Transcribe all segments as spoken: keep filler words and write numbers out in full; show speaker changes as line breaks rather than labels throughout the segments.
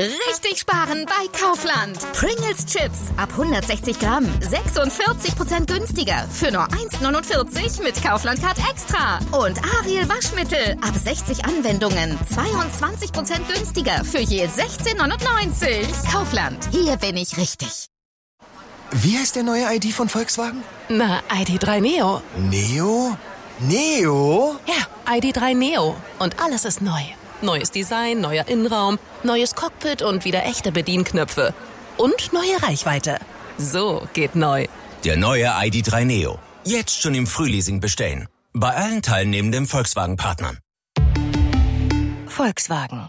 Richtig sparen bei Kaufland. Pringles Chips ab hundertsechzig Gramm. sechsundvierzig Prozent günstiger für nur eins neunundvierzig mit Kaufland Card Extra. Und Ariel Waschmittel ab sechzig Anwendungen. zweiundzwanzig Prozent günstiger für je sechzehn neunundneunzig. Kaufland, hier bin ich richtig.
Wie heißt der neue I D von Volkswagen?
Na, I D drei Neo.
Neo? Neo?
Ja, I D drei Neo. Und alles ist neu. Neues Design, neuer Innenraum, neues Cockpit und wieder echte Bedienknöpfe. Und neue Reichweite. So geht neu.
Der neue I D drei Neo. Jetzt schon im Frühleasing bestellen. Bei allen teilnehmenden Volkswagen-Partnern.
Volkswagen.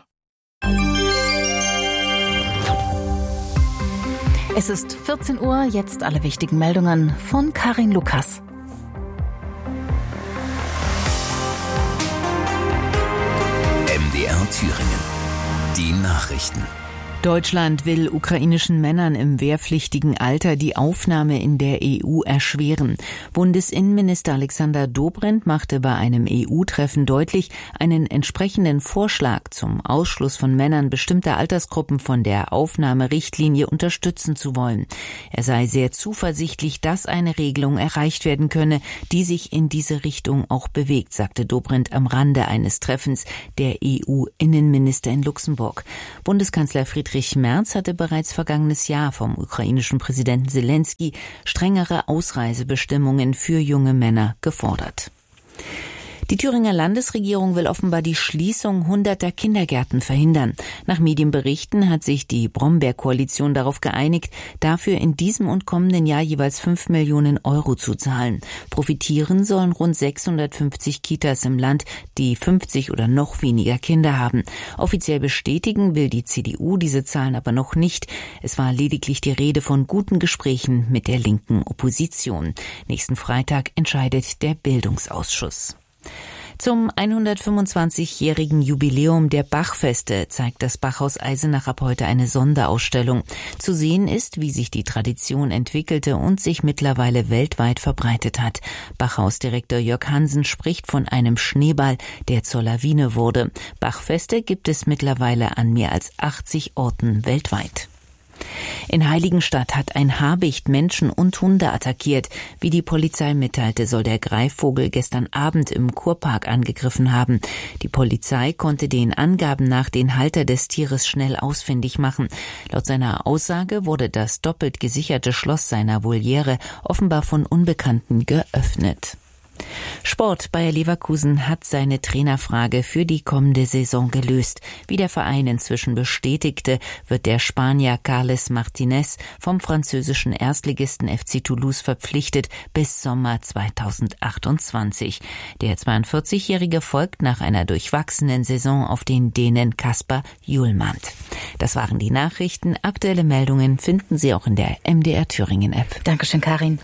Es ist vierzehn Uhr, jetzt alle wichtigen Meldungen von Karin Lukas.
M D R Thüringen. Die Nachrichten.
Deutschland will ukrainischen Männern im wehrpflichtigen Alter die Aufnahme in der E U erschweren. Bundesinnenminister Alexander Dobrindt machte bei einem E U-Treffen deutlich, einen entsprechenden Vorschlag zum Ausschluss von Männern bestimmter Altersgruppen von der Aufnahmerichtlinie unterstützen zu wollen. Er sei sehr zuversichtlich, dass eine Regelung erreicht werden könne, die sich in diese Richtung auch bewegt, sagte Dobrindt am Rande eines Treffens der E U-Innenminister in Luxemburg. Bundeskanzler Friedrich Merz hatte bereits vergangenes Jahr vom ukrainischen Präsidenten Selenskyj strengere Ausreisebestimmungen für junge Männer gefordert. Die Thüringer Landesregierung will offenbar die Schließung hunderter Kindergärten verhindern. Nach Medienberichten hat sich die Brombeer-Koalition darauf geeinigt, dafür in diesem und kommenden Jahr jeweils fünf Millionen Euro zu zahlen. Profitieren sollen rund sechshundertfünfzig Kitas im Land, die fünfzig oder noch weniger Kinder haben. Offiziell bestätigen will die C D U diese Zahlen aber noch nicht. Es war lediglich die Rede von guten Gesprächen mit der linken Opposition. Nächsten Freitag entscheidet der Bildungsausschuss. Zum hundertfünfundzwanzigjährigen Jubiläum der Bachfeste zeigt das Bachhaus Eisenach ab heute eine Sonderausstellung. Zu sehen ist, wie sich die Tradition entwickelte und sich mittlerweile weltweit verbreitet hat. Bachhausdirektor Jörg Hansen spricht von einem Schneeball, der zur Lawine wurde. Bachfeste gibt es mittlerweile an mehr als achtzig Orten weltweit. In Heiligenstadt hat ein Habicht Menschen und Hunde attackiert. Wie die Polizei mitteilte, soll der Greifvogel gestern Abend im Kurpark angegriffen haben. Die Polizei konnte den Angaben nach den Halter des Tieres schnell ausfindig machen. Laut seiner Aussage wurde das doppelt gesicherte Schloss seiner Voliere offenbar von Unbekannten geöffnet. Sport. Bayer Leverkusen hat seine Trainerfrage für die kommende Saison gelöst. Wie der Verein inzwischen bestätigte, wird der Spanier Carles Martinez vom französischen Erstligisten F C Toulouse verpflichtet bis Sommer zweitausendachtundzwanzig. Der zweiundvierzigjährige folgt nach einer durchwachsenen Saison auf den Dänen Kasper Hjulmand. Das waren die Nachrichten. Aktuelle Meldungen finden Sie auch in der M D R Thüringen App.
Dankeschön, Karin.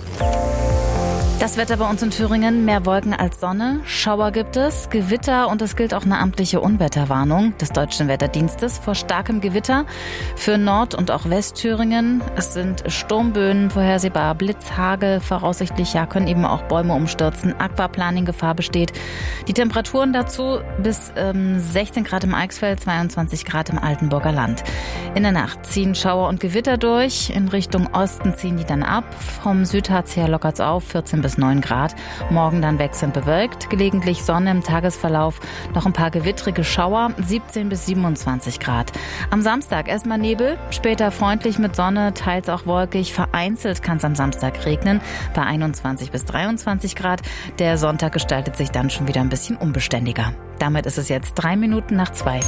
Das Wetter bei uns in Thüringen, mehr Wolken als Sonne, Schauer gibt es, Gewitter und es gilt auch eine amtliche Unwetterwarnung des Deutschen Wetterdienstes vor starkem Gewitter für Nord- und auch Westthüringen. Es sind Sturmböen vorhersehbar, Blitz, Hagel, voraussichtlich ja können eben auch Bäume umstürzen, Aquaplaning-Gefahr besteht. Die Temperaturen dazu bis ähm, sechzehn Grad im Eichsfeld, zweiundzwanzig Grad im Altenburger Land. In der Nacht ziehen Schauer und Gewitter durch, in Richtung Osten ziehen die dann ab, vom Südharz her lockert es auf, vierzehn bis neun Grad. Morgen dann wechselnd bewölkt, gelegentlich Sonne im Tagesverlauf, noch ein paar gewittrige Schauer, siebzehn bis siebenundzwanzig Grad. Am Samstag erstmal Nebel, später freundlich mit Sonne, teils auch wolkig, vereinzelt kann es am Samstag regnen, bei einundzwanzig bis dreiundzwanzig Grad. Der Sonntag gestaltet sich dann schon wieder ein bisschen unbeständiger. Damit ist es jetzt drei Minuten nach zwei.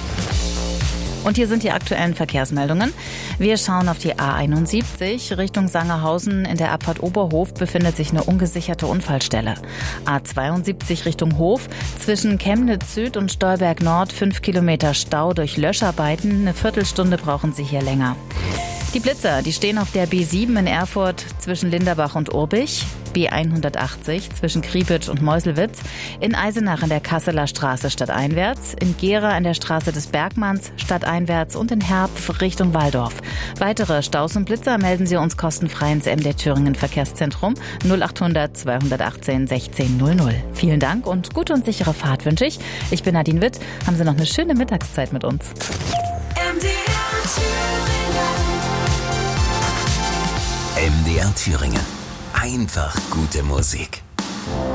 Und hier sind die aktuellen Verkehrsmeldungen. Wir schauen auf die A einundsiebzig. Richtung Sangerhausen in der Abfahrt Oberhof befindet sich eine ungesicherte Unfallstelle. A zweiundsiebzig Richtung Hof. Zwischen Chemnitz Süd und Stolberg Nord fünf Kilometer Stau durch Löscharbeiten. Eine Viertelstunde brauchen Sie hier länger. Die Blitzer, die stehen auf der B sieben in Erfurt zwischen Linderbach und Urbich, B hundertachtzig zwischen Kriepitsch und Meuselwitz, in Eisenach in der Kasseler Straße stadteinwärts, in Gera in der Straße des Bergmanns stadteinwärts und in Herpf Richtung Waldorf. Weitere Staus und Blitzer melden Sie uns kostenfrei ins M D R Thüringen Verkehrszentrum null achthundert zweihundertachtzehn sechzehn null null. Vielen Dank und gute und sichere Fahrt wünsche ich. Ich bin Nadine Witt. Haben Sie noch eine schöne Mittagszeit mit uns.
M D R
R Thüringen. Einfach gute Musik.